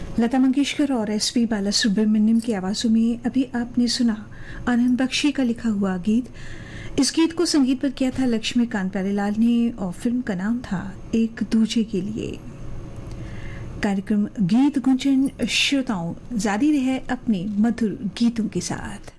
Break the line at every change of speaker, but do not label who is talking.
लता मंगेशकर और एसपी बालासुब्रमण्यम की आवाज़ों में अभी आपने सुना आनंद बख्शी का लिखा हुआ गीत। इस गीत को संगीतबद्ध किया था लक्ष्मीकांत प्यारेलाल ने और फिल्म का नाम था एक दूजे के लिए। कार्यक्रम गीत गुंजन श्रोताओं जारी रहे अपने मधुर गीतों के साथ।